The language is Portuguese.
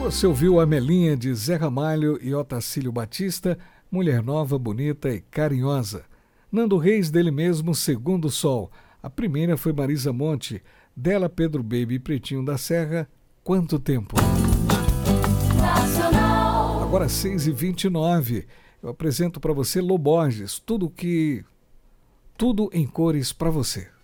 Você ouviu a Melinha de Zé Ramalho e Otacílio Batista, Mulher Nova, Bonita e Carinhosa. Nando Reis, dele mesmo, Segundo Sol. A primeira foi Marisa Monte, dela Pedro Baby e Pretinho da Serra, Quanto Tempo. Nacional. Agora 6h29, eu apresento para você Lô Borges, tudo em cores para você.